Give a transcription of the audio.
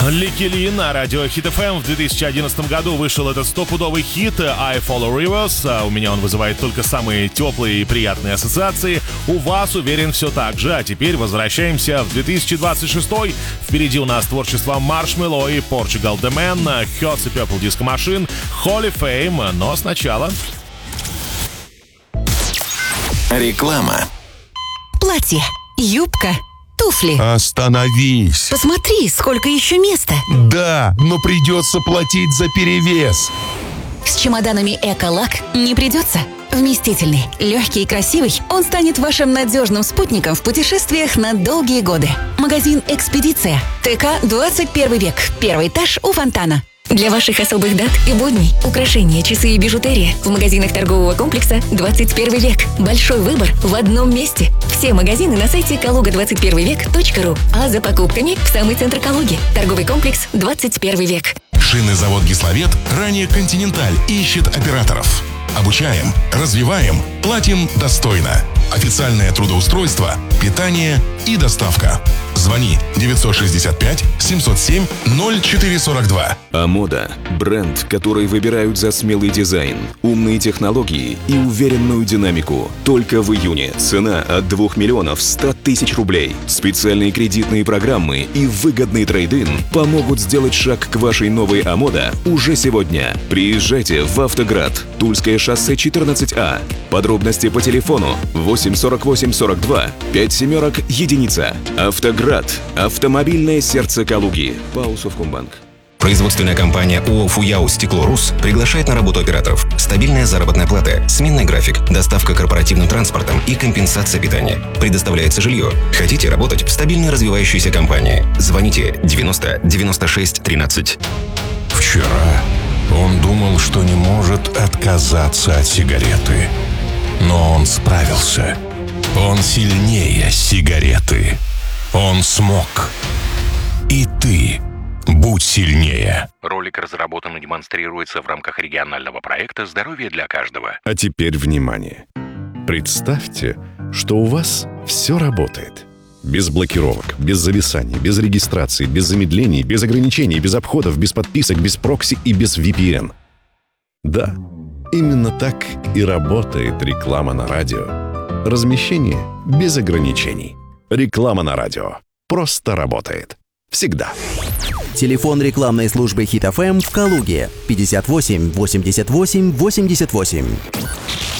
Лики Ли на радио Hit FM. В 2011 году вышел этот стопудовый хит I Follow Rivers. У меня он вызывает только самые теплые и приятные ассоциации. У вас, уверен, все так же. А теперь возвращаемся в 2026. Впереди у нас творчество Marshmello и Portugal The Man, Hurts и Purple Disco Machine, Holy Fame. Но сначала... Реклама. Платье, юбка, туфли. Остановись. Посмотри, сколько еще места. Да, но придется платить за перевес. С чемоданами Эколак не придется. Вместительный, легкий и красивый, он станет вашим надежным спутником в путешествиях на долгие годы. Магазин «Экспедиция». ТК 21 век. Первый этаж у фонтана. Для ваших особых дат и будней украшения, часы и бижутерия в магазинах торгового комплекса «21 век». Большой выбор в одном месте. Все магазины на сайте kaluga21vek.ru. А за покупками в самый центр Калуги. Торговый комплекс «21 век». Шинозавод «Кисловет», ранее «Континенталь», ищет операторов. Обучаем, развиваем, платим достойно. Официальное трудоустройство, питание и доставка. Звони 965-707-0442. Амода – бренд, который выбирают за смелый дизайн, умные технологии и уверенную динамику. Только в июне цена от 2 миллионов 100 тысяч рублей. Специальные кредитные программы и выгодный трейд-ин помогут сделать шаг к вашей новой Амода уже сегодня. Приезжайте в Автоград, Тульское шоссе 14А. Подробности по телефону 848 42 5 семерок единица. Автоград. Автомобильное сердце Калуги. ПАО «Совкомбанк». Производственная компания ООО «Фуяо Стекло-Рус» приглашает на работу операторов. Стабильная заработная плата, сменный график, доставка корпоративным транспортом и компенсация питания. Предоставляется жилье. Хотите работать в стабильной развивающейся компании? Звоните 90 96 13. Вчера он думал, что не может отказаться от сигареты. Но он справился. Он сильнее сигареты. Он смог. И ты будь сильнее. Ролик разработан и демонстрируется в рамках регионального проекта «Здоровье для каждого». А теперь внимание. Представьте, что у вас все работает. Без блокировок, без зависаний, без регистрации, без замедлений, без ограничений, без обходов, без подписок, без прокси и без VPN. Да, именно так и работает реклама на радио. Размещение без ограничений. Реклама на радио. Просто работает. Всегда. Телефон рекламной службы Hit FM в Калуге 58 88 88.